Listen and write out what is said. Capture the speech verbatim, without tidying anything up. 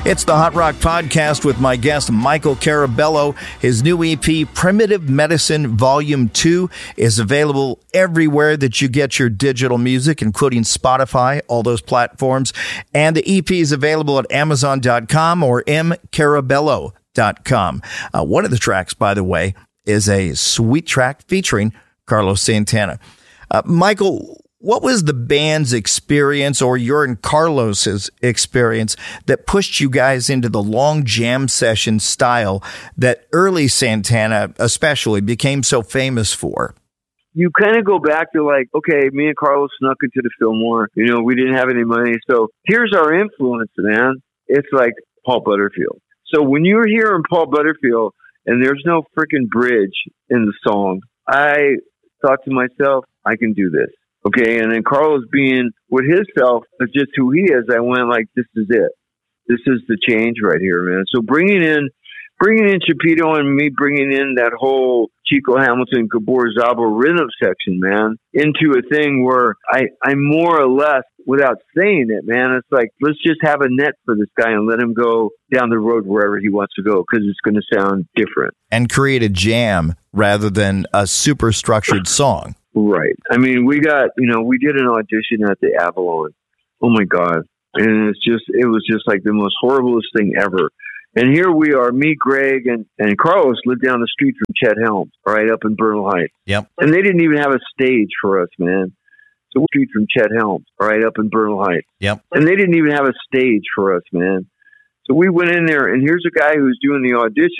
It's the Hot Rock Podcast with my guest, Michael Carabello. His new E P, Primitive Medicine Volume two, is available everywhere that you get your digital music, including Spotify, all those platforms. And the E P is available at amazon dot com or m carabello dot com. Uh, one of the tracks, by the way, is a sweet track featuring Carlos Santana. Uh, Michael, what was the band's experience, or your and Carlos's experience, that pushed you guys into the long jam session style that early Santana especially became so famous for? You kind of go back to like, okay, me and Carlos snuck into the Fillmore. You know, we didn't have any money. So here's our influence, man. It's like Paul Butterfield. So when you're hearing Paul Butterfield and there's no freaking bridge in the song, I thought to myself, I can do this. Okay, and then Carlos being with his self, is just who he is, I went like, this is it. This is the change right here, man. So bringing in, bringing in Chapito and me bringing in that whole Chico Hamilton, Gabor Szabo rhythm section, man, into a thing where I, I more or less, without saying it, man, it's like, let's just have a net for this guy and let him go down the road wherever he wants to go, because it's going to sound different. And create a jam rather than a super structured song. Right. I mean, we got, you know, we did an audition at the Avalon. Oh my God. And it's just, it was just like the most horriblest thing ever. And here we are, me, Greg, and, and Carlos lived down the street from Chet Helms, right up in Bernal Heights. Yep. And they didn't even have a stage for us, man. So we street from Chet Helms, right up in Bernal Heights. Yep. And they didn't even have a stage for us, man. So we went in there, and here's a guy who's doing the audition.